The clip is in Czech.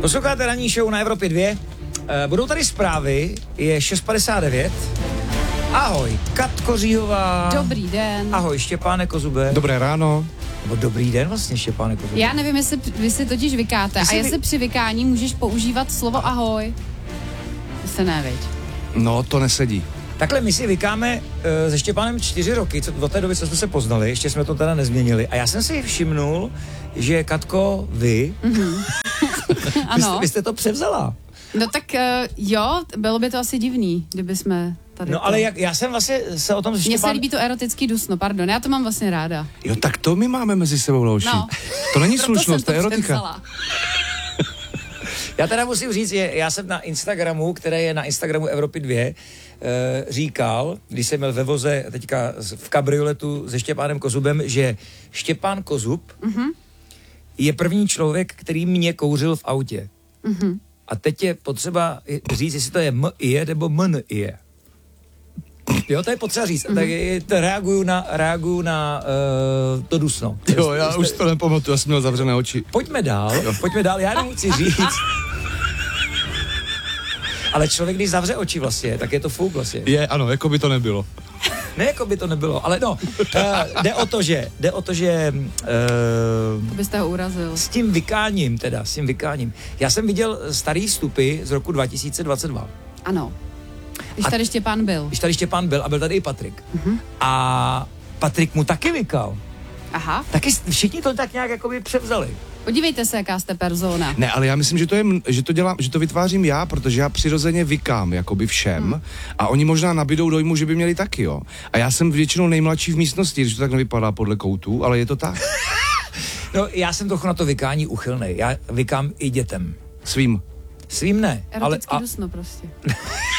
Posloucháte ranní show na Evropě 2. Budou tady zprávy, je 6:59. Ahoj, Katko Říhová. Dobrý den. Ahoj, Štěpáne Kozube. Dobré ráno. Nebo dobrý den vlastně, Štěpáne Kozube. Já nevím, jestli vy si totiž vykáte a jestli při vykání můžeš používat slovo ahoj. Se ne, viď? No, to nesedí. Takhle my si vykáme se Štěpánem 4 roky, do té doby, co jsme se poznali, ještě jsme to teda nezměnili. A já jsem si všimnul, že Katko, vy, Ano. vy jste to převzala. No tak jo, bylo by to asi divný, kdyby jsme tady No to... ale já jsem vlastně se o tom Mně se líbí to erotický dusno, pardon, já to mám vlastně ráda. Jo, tak to my máme mezi sebou, Louši. No. To není Proto slušnost, jsem to je erotika. převzala. Já teda musím říct, já jsem na Instagramu, které je na Instagramu Evropy 2, říkal, když jsem měl ve voze teďka v kabrioletu se Štěpánem Kozubem, že Štěpán Kozub je první člověk, který mě kouřil v autě. A teď je potřeba říct, jestli to je M-I-E nebo M-N-I-E. Jo, to je potřeba říct. Tak reaguju na to dusno. Jo, já už to nepamatuju, já jsem měl zavřené oči. Pojďme dál, já jenom chci říct. Ale člověk, když zavře oči vlastně, tak je to fouk vlastně. Je, ano, jako by to nebylo. Ne, jako by to nebylo, ale no, jde o to, že To byste ho urazil. s tím vykáním. Já jsem viděl starý vstupy z roku 2022. Ano. Když tady Štěpán byl. Když tady Štěpán byl a byl tady i Patrik. A Patrik mu taky vykal. Aha. Taky všichni to tak nějak jakoby převzali. Podívejte se, jaká jste persona. Ne, ale já myslím, že to vytvářím já, protože já přirozeně vykám jakoby všem a oni možná nabídou dojmu, že by měli taky, jo. A já jsem většinou nejmladší v místnosti, když to tak nevypadá podle koutů, ale je to tak. No, já jsem trochu na to vykání uchylnej. Já vykám i dětem. Svým. Svým ne. Erotický dusno prostě.